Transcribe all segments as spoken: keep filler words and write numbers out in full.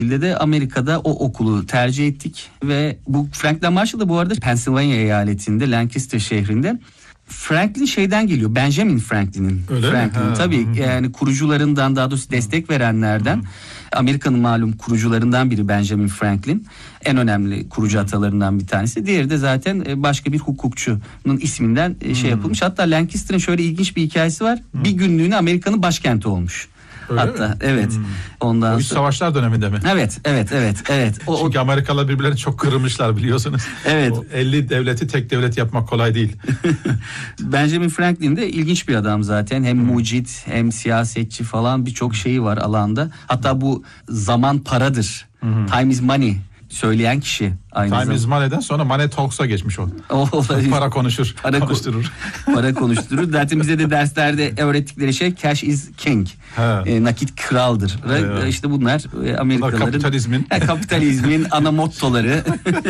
de Amerika'da o okulu tercih ettik ve bu Franklin Marshall da bu arada Pennsylvania eyaletinde Lancaster şehrinde. Franklin şeyden geliyor, Benjamin Franklin'in. Öyle Franklin mi? tabii Hı hı. yani kurucularından, daha doğrusu destek verenlerden. Hı. Amerika'nın malum kurucularından biri Benjamin Franklin. En önemli kurucu atalarından bir tanesi. Diğeri de zaten başka bir hukukçunun isminden şey yapılmış. Hatta Lancaster'ın şöyle ilginç bir hikayesi var. Hı. Bir günlüğüne Amerika'nın başkenti olmuş. Öyle Hatta mi? evet. Hmm. Ondan o iç sonra... savaşlar döneminde mi? Evet, evet, evet, evet. O, Çünkü o... Amerikalılar birbirlerini çok kırılmışlar biliyorsunuz. Evet. O elli devleti tek devlet yapmak kolay değil. Benjamin Franklin de ilginç bir adam zaten. Hem hmm. mucit hem siyasetçi falan birçok şeyi var alanda. Hatta bu zaman paradır. Hmm. Time is money söyleyen kişi. Aynı Time is money'den sonra money talks'a geçmiş o. Para konuşur, para konuşturur. Para konuşturur. Zaten bize de derslerde öğrettikleri şey cash is king. E, nakit kraldır. Evet. İşte bunlar e, Amerikalıların bunlar kapitalizmin e, kapitalizmin ana mottoları.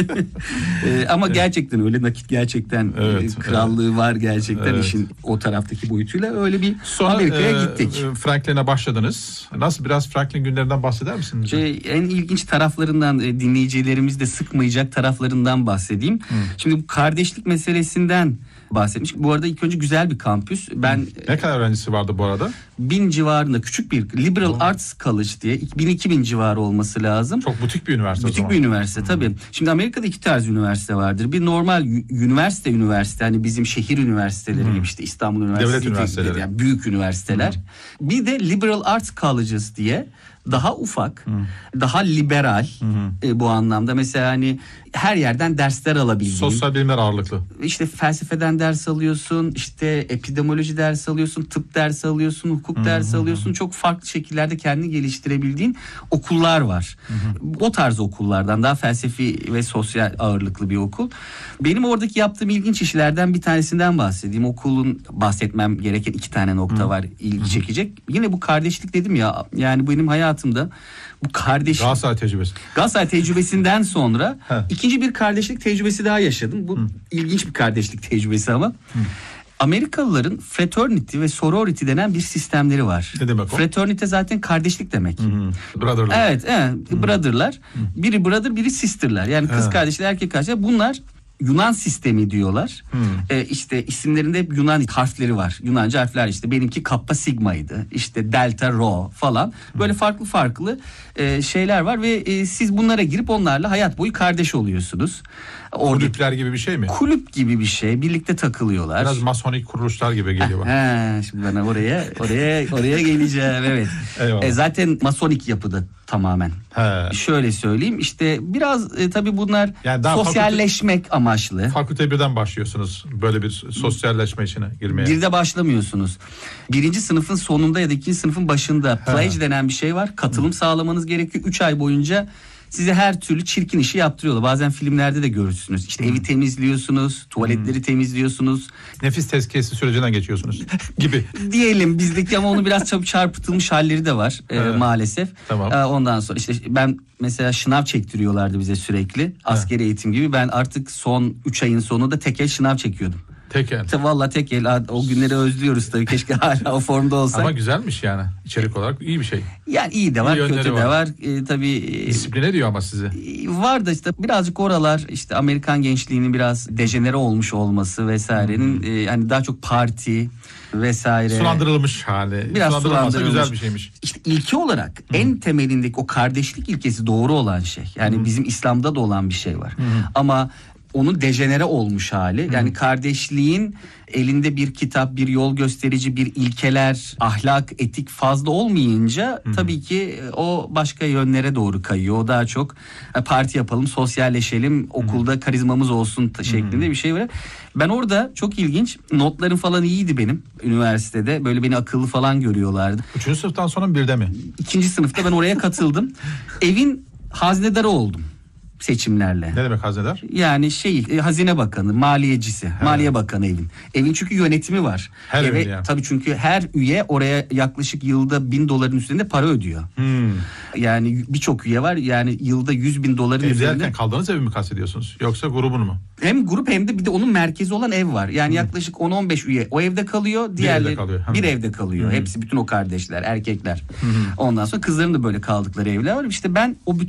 e, ama evet. Gerçekten öyle, nakit gerçekten evet, e, krallığı evet. var gerçekten evet. işin o taraftaki boyutuyla öyle bir sonra, Amerika'ya e, gittik. Franklin'e başladınız. Nasıl, biraz Franklin günlerinden bahseder misiniz? Şey, en ilginç taraflarından e, dinleyicilerimiz de sıkmayacak taraflarından bahsedeyim. Hmm. Şimdi bu kardeşlik meselesinden bahsetmiş. Bu arada ilk önce güzel bir kampüs. Ben ne kadar öğrencisi vardı bu arada? Bin civarında küçük bir Liberal oh. Arts College diye bin iki bin civarı olması lazım. Çok butik bir üniversite. Butik bir üniversite hmm. tabii. Şimdi Amerika'da iki tarz üniversite vardır. Bir normal üniversite üniversite hani bizim şehir üniversiteleri hmm. gibi işte İstanbul Üniversitesi. Devlet üniversiteleri. Yani büyük üniversiteler. Hmm. Bir de Liberal Arts Colleges diye daha ufak, hmm. daha liberal hmm. e, bu anlamda. Mesela hani her yerden dersler alabildiğin. Sosyal bilimler ağırlıklı. İşte felsefeden ders alıyorsun, işte epidemioloji ders alıyorsun, tıp ders alıyorsun, hukuk hmm. ders alıyorsun. Çok farklı şekillerde kendini geliştirebildiğin okullar var. Hmm. O tarz okullardan, daha felsefi ve sosyal ağırlıklı bir okul. Benim oradaki yaptığım ilginç işlerden bir tanesinden bahsedeyim. Okulun bahsetmem gereken iki tane nokta hmm. var ilgi çekecek. Yine bu kardeşlik dedim ya, yani benim hayatımda bu kardeşlik... Galatasaray tecrübesi. Galatasaray tecrübesinden sonra ikinci bir kardeşlik tecrübesi daha yaşadım. Bu hmm. ilginç bir kardeşlik tecrübesi ama. Hmm. Amerikalıların fraternity ve sorority denen bir sistemleri var. Ne demek o? Fraternity zaten kardeşlik demek. Hmm. Brotherlar. Evet, evet. Hmm. Brotherlar. Hmm. Biri brother, biri sisterlar. Yani kız evet. kardeşler, erkek kardeşler. Bunlar Yunan sistemi diyorlar. Hmm. Ee, işte isimlerinde hep Yunan harfleri var. Yunanca harfler işte. Benimki Kappa Sigma'ydı. İşte Delta Rho falan. Böyle hmm. farklı farklı e, şeyler var ve e, siz bunlara girip onlarla hayat boyu kardeş oluyorsunuz. Orada, kulüpler gibi bir şey mi? Kulüp gibi bir şey. Birlikte takılıyorlar. Biraz masonik kuruluşlar gibi geliyor bana. He, şimdi bana oraya oraya oraya geleceğim. Evet. E, zaten masonik yapıda tamamen. He. Şöyle söyleyeyim, işte biraz e, tabii bunlar yani sosyalleşmek fakülte, amaçlı. Fakülte birden başlıyorsunuz böyle bir sosyalleşme içine girmeye. Bir de başlamıyorsunuz. Birinci sınıfın sonunda ya da ikinci sınıfın başında He. pledge denen bir şey var. Katılım Hı. sağlamanız gerekiyor. Üç ay boyunca size her türlü çirkin işi yaptırıyorlar. Bazen filmlerde de görürsünüz. İşte hmm. evi temizliyorsunuz, tuvaletleri hmm. temizliyorsunuz. Nefis tezkiyesi sürecinden geçiyorsunuz gibi. Diyelim bizdeki, ama onu biraz çabuk çarpıtılmış halleri de var e, maalesef. Tamam. E, ondan sonra işte ben mesela şınav çektiriyorlardı bize sürekli. Askeri eğitim gibi. Ben artık son üç ayın sonunda tek el şınav çekiyordum. Tek el. Valla tek el. O günleri özlüyoruz tabii. Keşke hala o formda olsak. Ama güzelmiş yani. İçerik olarak iyi bir şey. Yani iyi de var, iyi kötü de var. var. E, tabii. Disipline ediyor ama sizi. E, var da işte birazcık oralar işte Amerikan gençliğinin biraz dejenere olmuş olması vesairenin hmm. e, hani daha çok parti vesaire. Sulandırılmış hali. Biraz sulandırılmış. Güzel bir şeymiş. İşte ilki olarak hmm. en temelindeki o kardeşlik ilkesi doğru olan şey. Yani hmm. bizim İslam'da da olan bir şey var. Hmm. Ama onun dejenere olmuş hali. Hmm. Yani kardeşliğin elinde bir kitap, bir yol gösterici, bir ilkeler, ahlak, etik fazla olmayınca hmm. tabii ki o başka yönlere doğru kayıyor. O daha çok parti yapalım, sosyalleşelim, okulda karizmamız olsun şeklinde bir şey var. Ben orada çok ilginç, notlarım falan iyiydi benim üniversitede. Böyle beni akıllı falan görüyorlardı. Üçüncü sınıftan sonra birde mi? İkinci sınıfta ben oraya katıldım. Evin haznedarı oldum seçimlerle. Ne demek hazinedar? Yani şey e, hazine bakanı, maliyecisi, He. maliye bakanı evin. Evin çünkü yönetimi var. Her Eve, yani. Tabii çünkü her üye oraya yaklaşık yılda bin doların üzerinde para ödüyor. Hmm. Yani birçok üye var. Yani yılda yüz bin doların Ev üzerinde. Evde kaldığınız evi mi kastediyorsunuz? Yoksa grubunu mu? Hem grup hem de bir de onun merkezi olan ev var. Yani hmm. yaklaşık on on beş üye o evde kalıyor. Diğerleri bir evde kalıyor. Bir evde kalıyor. Hmm. Hepsi bütün o kardeşler, erkekler. Hmm. Ondan sonra kızların da böyle kaldıkları evler var. İşte ben o bütün